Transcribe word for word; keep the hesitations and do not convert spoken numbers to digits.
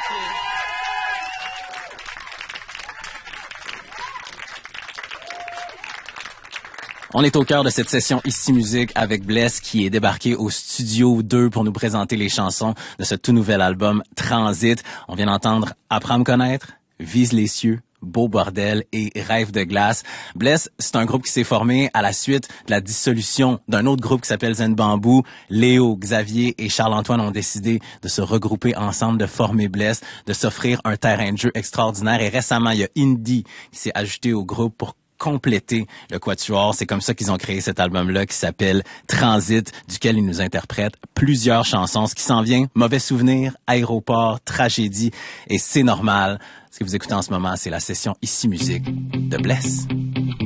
On est au cœur de cette session Ici Musique avec Bless qui est débarqué au studio deux pour nous présenter les chansons de ce tout nouvel album Transit. On vient d'entendre Apprends à me connaître, Vise les cieux, Beau bordel et Rêve de glace. Bless, c'est un groupe qui s'est formé à la suite de la dissolution d'un autre groupe qui s'appelle Zen Bamboo. Léo, Xavier et Charles-Antoine ont décidé de se regrouper ensemble, de former Bless, de s'offrir un terrain de jeu extraordinaire. Et récemment, il y a Indy qui s'est ajouté au groupe pour compléter le quatuor. C'est comme ça qu'ils ont créé cet album-là qui s'appelle Transit, duquel ils nous interprètent plusieurs chansons. Ce qui s'en vient, Mauvais souvenir, Aéroport, Tragédie et C'est normal. Ce que vous écoutez en ce moment, c'est la session Ici Musique de Bless.